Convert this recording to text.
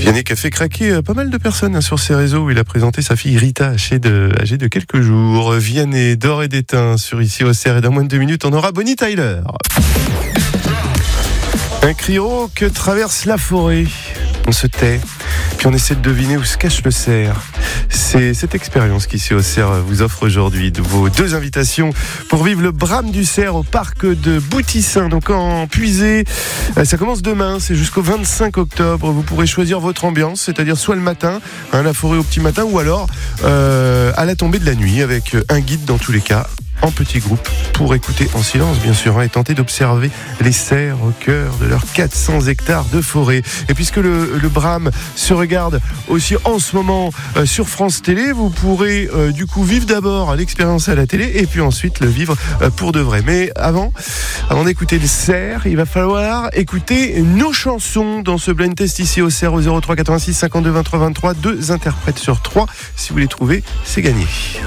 Vianney qui a fait craquer pas mal de personnes sur ses réseaux où il a présenté sa fille Rita, âgée de quelques jours. Vianney d'or et d'étain sur Ici au CER, et dans moins de 2 minutes, on aura Bonnie Tyler. Un cri rauque traverse la forêt. On se tait, puis on essaie de deviner où se cache le cerf. C'est cette expérience qu'Ici au CER vous offre aujourd'hui de vos 2 invitations pour vivre le brame du cerf au parc de Boutissin, donc en Puisée. Ça commence demain, c'est jusqu'au 25 octobre. Vous pourrez choisir votre ambiance, c'est-à-dire soit le matin, la forêt au petit matin, ou alors à la tombée de la nuit, avec un guide dans tous les cas, en petit groupe, pour écouter en silence bien sûr, et tenter d'observer les cerfs au cœur de leurs 400 hectares de forêt. Et puisque le brame se regarde aussi en ce moment sur France Télé, vous pourrez du coup vivre d'abord l'expérience à la télé et puis ensuite le vivre pour de vrai. Mais avant d'écouter le cerf, il va falloir écouter nos chansons dans ce blind test Ici au CER au 03 86 52 23 23. 2 interprètes sur 3. Si vous les trouvez, c'est gagné.